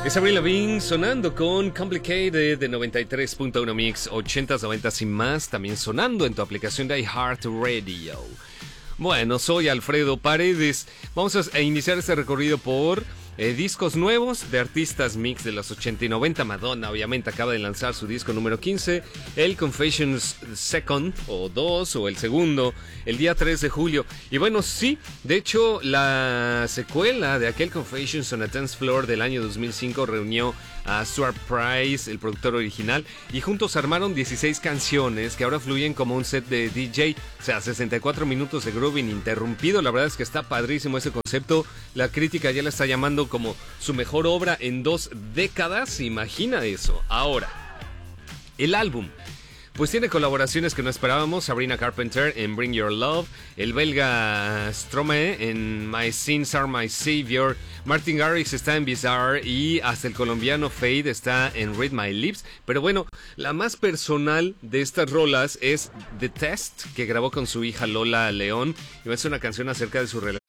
Es Avril Lavigne sonando con Complicated de 93.1 Mix, 80s, 90s y más, también sonando en tu aplicación de iHeartRadio. Bueno, soy Alfredo Paredes. Vamos a iniciar este recorrido por discos nuevos de artistas mix de los 80 y 90. Madonna obviamente acaba de lanzar su disco número 15, el Confessions Second o 2 o el segundo, el día 3 de julio. Y bueno, sí, de hecho la secuela de aquel Confessions on a Dance Floor del año 2005 reunió a Stuart Price, el productor original, y juntos armaron 16 canciones que ahora fluyen como un set de DJ, o sea, 64 minutos de groove ininterrumpido. La verdad es que está padrísimo ese concepto. La crítica ya la está llamando como su mejor obra en 2 décadas. Imagina eso. Ahora, el álbum pues tiene colaboraciones que no esperábamos. Sabrina Carpenter en Bring Your Love, el belga Stromae en My Sins Are My Savior, Martin Garrix está en Bizarre y hasta el colombiano Fade está en Read My Lips. Pero bueno, la más personal de estas rolas es The Test, que grabó con su hija Lola León, y es una canción acerca de su relación